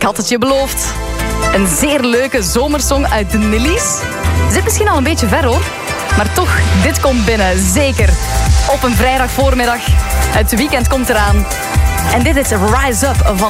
had het je beloofd. Een zeer leuke zomersong uit de Nillies. Zit misschien al een beetje ver hoor. Maar toch, dit komt binnen, zeker. Op een vrijdagvoormiddag. Het weekend komt eraan. En dit is Rise Up van